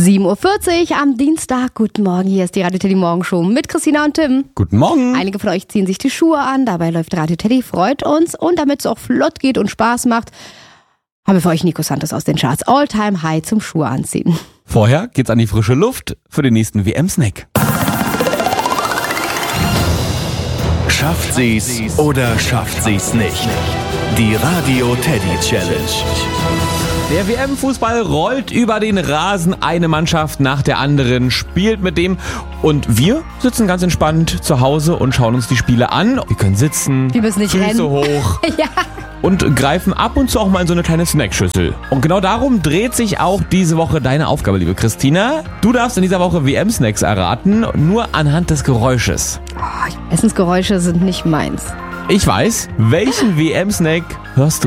7.40 Uhr am Dienstag. Guten Morgen, hier ist die Radio Teddy Morgenshow mit Christina und Tim. Guten Morgen. Einige von euch ziehen sich die Schuhe an, dabei läuft Radio Teddy, freut uns. Und damit es auch flott geht und Spaß macht, haben wir für euch Nico Santos aus den Charts All-Time High zum Schuhe anziehen. Vorher geht's an die frische Luft für den nächsten WM-Snack. Schafft sie's oder schafft sie's nicht? Die Radio Teddy Challenge. Der WM-Fußball rollt über den Rasen. Eine Mannschaft nach der anderen spielt mit dem. Und wir sitzen ganz entspannt zu Hause und schauen uns die Spiele an. Wir können sitzen, Wir müssen nicht Füße rennen. hoch Ja. und greifen ab und zu auch mal in so eine kleine Snackschüssel. Und genau darum dreht sich auch diese Woche deine Aufgabe, liebe Christina. Du darfst in dieser Woche WM-Snacks erraten, nur anhand des Geräusches. Essensgeräusche sind nicht meins. Ich weiß, welchen WM-Snack hörst du?